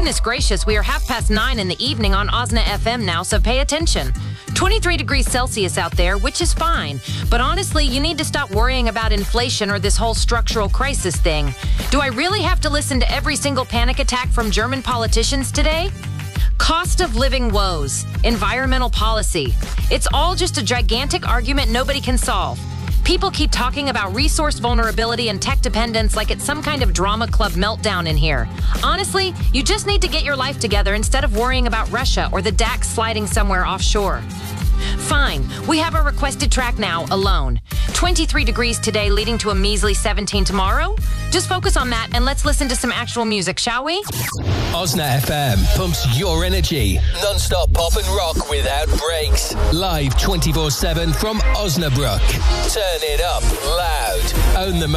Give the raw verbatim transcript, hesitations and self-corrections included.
Goodness gracious, we are half past nine in the evening on Osna F M now, so pay attention. twenty-three degrees Celsius out there, which is fine. But honestly, you need to stop worrying about inflation or this whole structural crisis thing. Do I really have to listen to every single panic attack from German politicians today? Cost of living woes, environmental policy. It's all just a gigantic argument nobody can solve. People keep talking about resource vulnerability and tech dependence like it's some kind of drama club meltdown in here. Honestly, you just need to get your life together instead of worrying about Russia or the D A X sliding somewhere offshore. Fine, we have our requested track now, Alone. twenty-three degrees today, leading to a measly seventeen tomorrow. Just focus on that and let's listen to some actual music, shall we? Osna F M pumps your energy. Non-stop pop and rock without breaks. Live twenty-four seven from Osnabrück. Turn it up loud. Own the